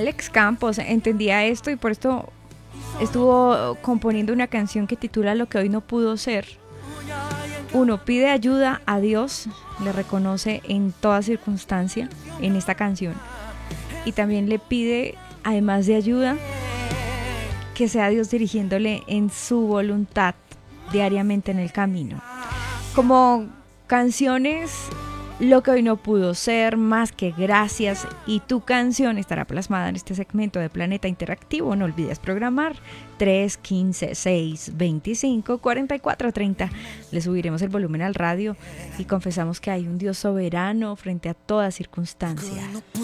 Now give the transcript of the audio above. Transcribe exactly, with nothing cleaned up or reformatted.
Alex Campos entendía esto y por esto estuvo componiendo una canción que titula Lo que hoy no pudo ser. Uno pide ayuda a Dios, le reconoce en toda circunstancia en esta canción. Y también le pide, además de ayuda, que sea Dios dirigiéndole en su voluntad diariamente en el camino. Como canciones, Lo que hoy no pudo ser, Más que gracias y Tu canción estará plasmada en este segmento de Planeta Interactivo. No olvides programar tres, quince, seis, veinticinco, cuarenta y cuatro, treinta. Le subiremos el volumen al radio y confesamos que hay un Dios soberano frente a toda circunstancia.